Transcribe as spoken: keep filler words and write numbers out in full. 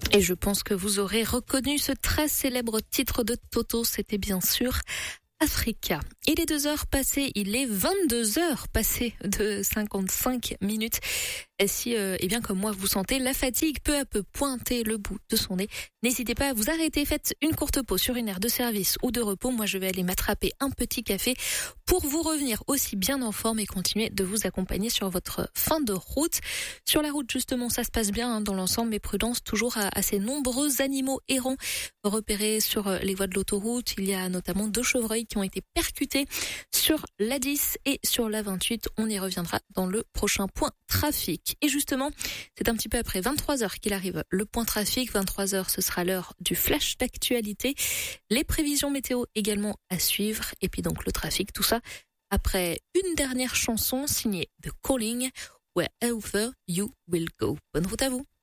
Et je pense que vous aurez reconnu ce très célèbre titre de Toto, c'était bien sûr Africa. Il est deux heures passées, il est vingt-deux heures passées de cinquante-cinq minutes. Et si, euh, eh bien, comme moi, vous sentez la fatigue peu à peu pointer le bout de son nez, n'hésitez pas à vous arrêter. Faites une courte pause sur une aire de service ou de repos. Moi, je vais aller m'attraper un petit café pour vous revenir aussi bien en forme et continuer de vous accompagner sur votre fin de route. Sur la route, justement, ça se passe bien hein, dans l'ensemble, mais prudence toujours à, à ces nombreux animaux errants repérés sur les voies de l'autoroute. Il y a notamment deux chevreuils qui ont été percutés sur l'A dix et sur l'A vingt-huit. On y reviendra dans le prochain point trafic. Et justement, c'est un petit peu après vingt-trois heures qu'il arrive le point trafic. vingt-trois heures, ce sera l'heure du flash d'actualité. Les prévisions météo également à suivre. Et puis donc le trafic, tout ça après une dernière chanson signée The Calling, Wherever You Will Go. Bonne route à vous.